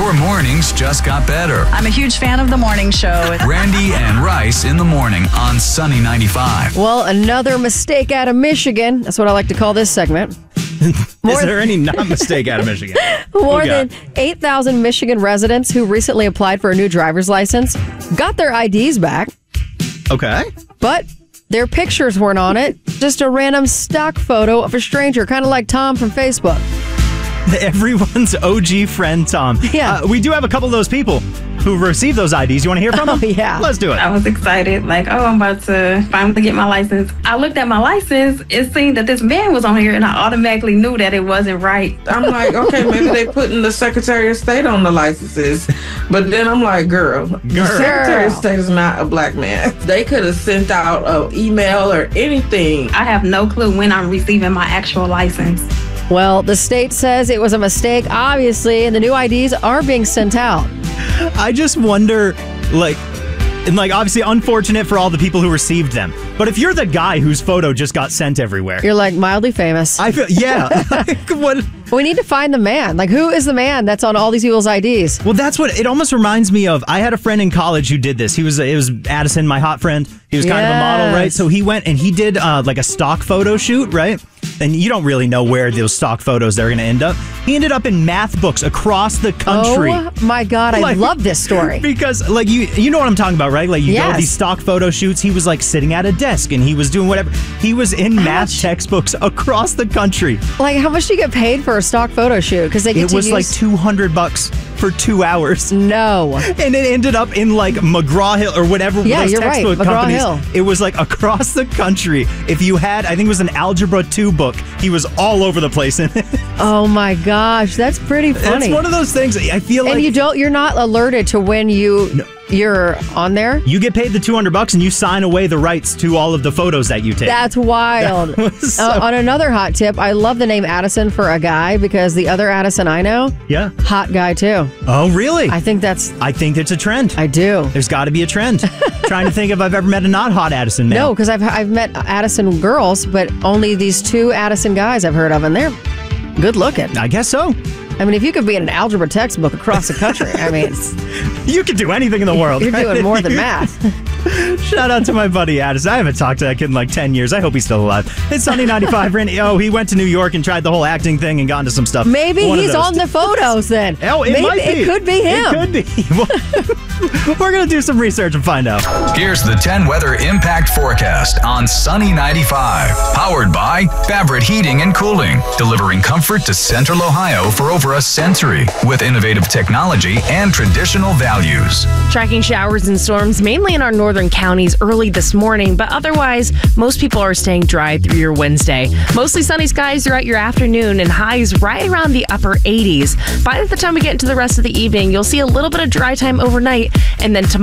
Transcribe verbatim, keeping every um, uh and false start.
Your mornings just got better. I'm a huge fan of the morning show. Randy and Rice in the morning on Sunny ninety-five. Well, another mistake out of Michigan. That's what I like to call this segment. Is there any not mistake out of Michigan? More than eight thousand Michigan residents who recently applied for a new driver's license got their I Ds back. Okay. But their pictures weren't on it. Just a random stock photo of a stranger, kind of like Tom from Facebook. Everyone's O G friend, Tom. Yeah. Uh, we do have a couple of those people who received those I Ds. You want to hear from them? Oh, yeah. Let's do it. I was excited, like, oh, I'm about to finally get my license. I looked at my license, it seemed that this man was on here, and I automatically knew that it wasn't right. I'm like, okay, maybe they putting the Secretary of State on the licenses. But then I'm like, girl, the Secretary of State is not a black man. They could have sent out an email or anything. I have no clue when I'm receiving my actual license. Well, the state says it was a mistake, obviously, and the new I Ds are being sent out. I just wonder, like, and like, obviously unfortunate for all the people who received them. But if you're the guy whose photo just got sent everywhere. You're like mildly famous. I feel, yeah. Like, what? We need to find the man. Like, who is the man that's on all these people's I Ds? Well, that's what it almost reminds me of. I had a friend in college who did this. He was, it was Addison, my hot friend. He was kind Yes. of a model, right? So he went and he did uh, like a stock photo shoot, right? And you don't really know where those stock photos are going to end up. He ended up in math books across the country. Oh my God, I Like, love this story. Because, like, you you know what I'm talking about, right? Like, you go Yes. to these stock photo shoots. He was, like, sitting at a desk and he was doing whatever. He was in math much? textbooks across the country. Like, how much do you get paid for a stock photo shoot? Because they get It to was use... like two hundred bucks for two hours. No. And it ended up in, like, McGraw-Hill or whatever Yeah, those you're right, textbook companies. McGraw-Hill. It was, like, across the country. If you had, I think it was an Algebra two book, he was all over the place in it. Oh my gosh, that's pretty funny. It's one of those things, I feel like... And you don't, you're not alerted to when you, No. you're on there? You get paid the two hundred bucks and you sign away the rights to all of the photos that you take. That's wild. That was so- uh, on another hot tip, I love the name Addison for a guy because the other Addison I know, Yeah. hot guy too. Oh, really? I think that's, I think it's a trend. I do. There's got to be a trend. Trying to think if I've ever met a not hot Addison male. No, because I've, I've met Addison girls, but only these two Addison guys I've heard of, and they're good looking. I guess so. I mean, if you could be in an algebra textbook across the country, I mean, it's, You could do anything in the world. you're right? doing more than math. Shout out to my buddy Addison. I haven't talked to that kid in like ten years. I hope he's still alive. It's Sunny ninety-five. Randy, oh, he went to New York and tried the whole acting thing and got into some stuff. Maybe One of he's those. on the photos then. Oh, it Maybe might be. It could be him. It could be. We're going to do some research and find out. Here's the ten weather impact forecast on Sunny ninety-five. Powered by Fabric Heating and Cooling, delivering comfort to Central Ohio for over a century with innovative technology and traditional values. Tracking showers and storms mainly in our northern counties early this morning, but otherwise, most people are staying dry through your Wednesday. Mostly sunny skies throughout your afternoon and highs right around the upper eighties. By the time we get into the rest of the evening, you'll see a little bit of dry time overnight, and then tomorrow